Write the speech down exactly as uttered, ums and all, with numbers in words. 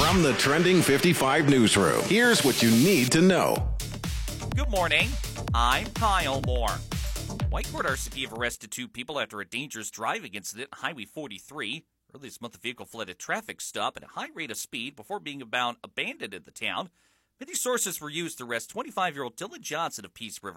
From the Trending fifty-five newsroom, here's what you need to know. Good morning. I'm Kyle Moore. Whitecourt R C P have arrested two people after a dangerous driving incident on Highway forty-three. Earlier this month, the vehicle fled a traffic stop at a high rate of speed before being found abandoned in the town. Many sources were used to arrest twenty-five-year-old Dylan Johnson of Peace River